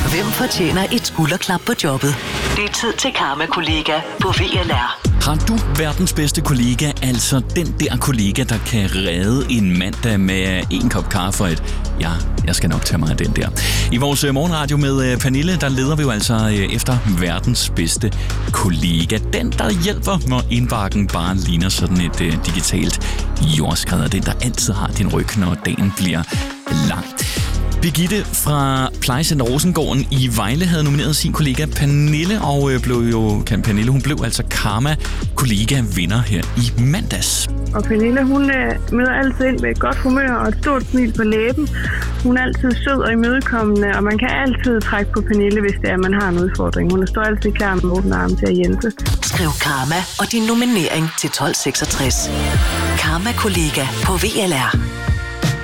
Hvem fortjener et skulderklap på jobbet? Det er tid til Karma-kollega på VLR. Har du verdens bedste kollega, altså den der kollega, der kan redde en mandag med en kop kaffe og et ja, jeg skal nok tage mig af den der. I vores morgenradio med Pernille, der leder vi jo altså efter verdens bedste kollega. Den, der hjælper, når indbakken bare ligner sådan et digitalt jordskred, og den, der altid har din ryg, når dagen bliver lang. Birgitte fra Plejecenter Rosengården i Vejle havde nomineret sin kollega Pernille, og hun blev altså Karma-kollega-vinder her i mandags. Og Pernille, hun møder altid ind med et godt humør og et stort smil på læben. Hun er altid sød og imødekommende, og man kan altid trække på Pernille, hvis det er, man har en udfordring. Hun står altid klar med åbne arme til at hjælpe. Skriv Karma og din nominering til 1266. Karma-kollega på VLR.